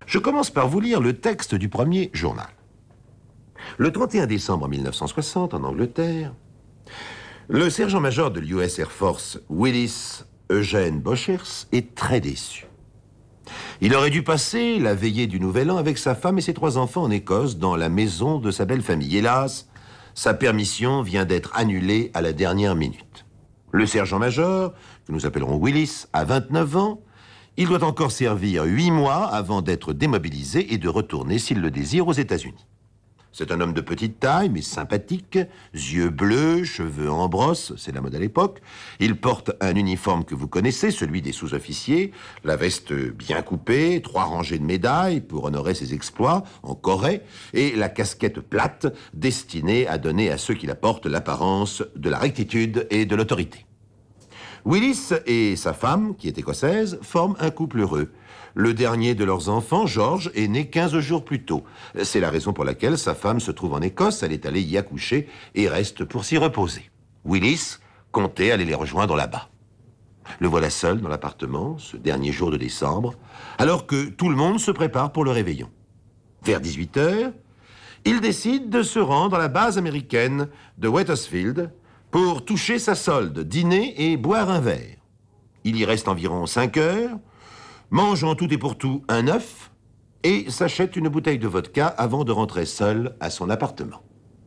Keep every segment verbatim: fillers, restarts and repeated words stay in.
Je commence par vous lire le texte du premier journal. Le trente et un décembre mille neuf cent soixante, en Angleterre, le sergent-major de l'U S Air Force, Willis Eugène Bochers, est très déçu. Il aurait dû passer la veillée du Nouvel An avec sa femme et ses trois enfants en Écosse, dans la maison de sa belle famille. Hélas, sa permission vient d'être annulée à la dernière minute. Le sergent-major, que nous appellerons Willis, a vingt-neuf ans. Il doit encore servir huit mois avant d'être démobilisé et de retourner, s'il le désire, aux États-Unis. C'est un homme de petite taille, mais sympathique, yeux bleus, cheveux en brosse, c'est la mode à l'époque. Il porte un uniforme que vous connaissez, celui des sous-officiers, la veste bien coupée, trois rangées de médailles pour honorer ses exploits en Corée, et la casquette plate destinée à donner à ceux qui la portent l'apparence de la rectitude et de l'autorité. Willis et sa femme, qui est écossaise, forment un couple heureux. Le dernier de leurs enfants, George, est né quinze jours plus tôt. C'est la raison pour laquelle sa femme se trouve en Écosse, elle est allée y accoucher et reste pour s'y reposer. Willis comptait aller les rejoindre là-bas. Le voilà seul dans l'appartement, ce dernier jour de décembre, alors que tout le monde se prépare pour le réveillon. Vers dix-huit heures, il décide de se rendre à la base américaine de Wethersfield pour toucher sa solde, dîner et boire un verre. Il y reste environ cinq heures, mange en tout et pour tout un œuf et s'achète une bouteille de vodka avant de rentrer seul à son appartement.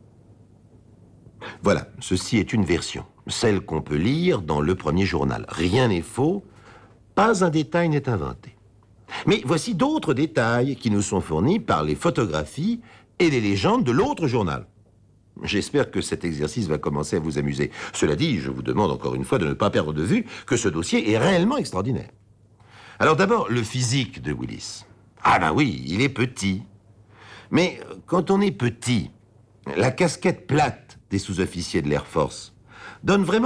Voilà, ceci est une version, celle qu'on peut lire dans le premier journal. Rien n'est faux, pas un détail n'est inventé. Mais voici d'autres détails qui nous sont fournis par les photographies et les légendes de l'autre journal. J'espère que cet exercice va commencer à vous amuser. Cela dit, je vous demande encore une fois de ne pas perdre de vue que ce dossier est réellement extraordinaire. Alors d'abord, le physique de Willis. Ah ben oui, il est petit. Mais quand on est petit, la casquette plate des sous-officiers de l'Air Force donne vraiment